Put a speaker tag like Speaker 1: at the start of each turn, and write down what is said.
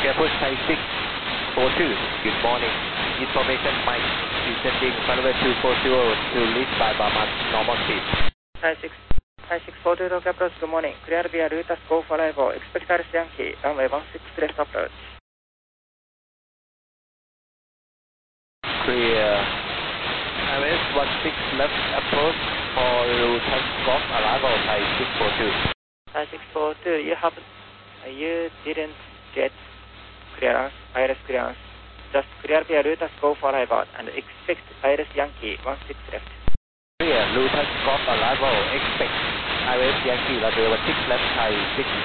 Speaker 1: Airport Thai 642, good morning. Information Mike descending runway 240 to lead by Bahamas, normal speed.
Speaker 2: Thai 642 Tokyo approach, good morning. Clear via Rutas Go for arrival. Expect Paris Yankee, runway 16 left approach.
Speaker 1: Clear. ILS 16 left approach for Rutas Golf arrival Thai 642.
Speaker 2: Thai 642, you didn't get clearance, ILS clearance. Just clear via Rutas Go for arrival and expect ILS Yankee 16 left.
Speaker 1: Clear, Rutas Golf arrival, expect ILS Yankee runway 16 left Thai 6.